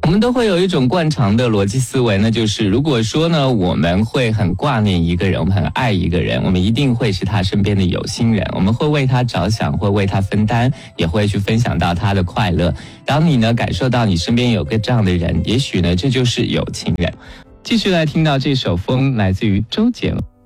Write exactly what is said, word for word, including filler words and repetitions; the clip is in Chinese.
我们都会有一种惯常的逻辑思维，那就是如果说呢，我们会很挂念一个人，我们很爱一个人，我们一定会是他身边的有心人，我们会为他着想，会为他分担，也会去分享到他的快乐。当你呢感受到你身边有个这样的人，也许呢这就是有情人。继续来听到这首《风》，来自于周杰伦。